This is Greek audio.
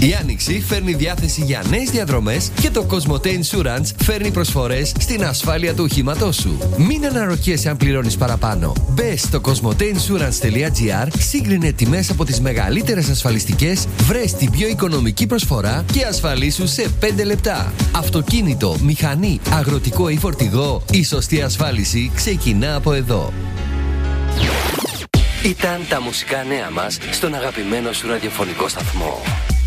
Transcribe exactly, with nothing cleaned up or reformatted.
Η Άνοιξη φέρνει διάθεση για νέες διαδρομές και το Cosmote Insurance φέρνει προσφορές στην ασφάλεια του οχήματός σου. Μην αναρωτιέσαι αν πληρώνεις παραπάνω. Μπες στο κοσμοτέινσουρανς τελεία τζι άρ, σύγκρινε τιμές από τις μεγαλύτερες ασφαλιστικές, βρες την πιο οικονομική προσφορά και ασφαλίσου σε πέντε λεπτά. Αυτοκίνητο, μηχανή, αγροτικό ή φορτηγό, η σωστή ασφάλιση ξεκινά από εδώ. Ήταν τα μουσικά νέα μας στον αγαπημένο σου ραδιοφωνικό σταθμό.